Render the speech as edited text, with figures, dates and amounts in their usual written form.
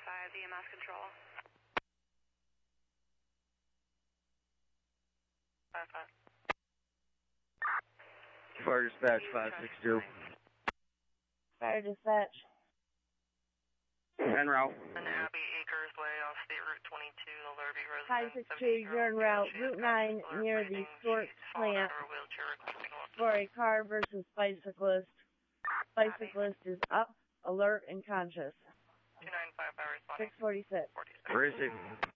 5 EMS control. 5-5. Fire dispatch 560. Fire dispatch. En route. And Abbey Acres Way off State Route 22, the Lurby residence. 562, you're en route. Route 9 near the Stork plant for a car versus bicyclist. Bicyclist is up, alert, and conscious. 295 responding. 646. Where is he?